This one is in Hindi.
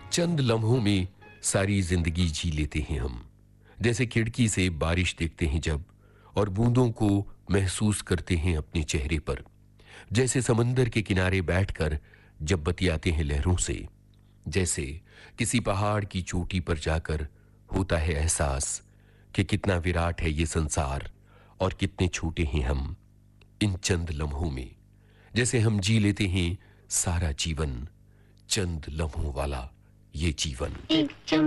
चंद लम्हों में सारी जिंदगी जी लेते हैं हम। जैसे खिड़की से बारिश देखते हैं जब, और बूंदों को महसूस करते हैं अपने चेहरे पर। जैसे समंदर के किनारे बैठकर जब बतियाते हैं लहरों से। जैसे किसी पहाड़ की चोटी पर जाकर होता है एहसास कि कितना विराट है ये संसार और कितने छोटे हैं हम इन चंद लम्हों में। जैसे हम जी लेते हैं सारा जीवन, चंद लम्हों वाला ये जीवन। एक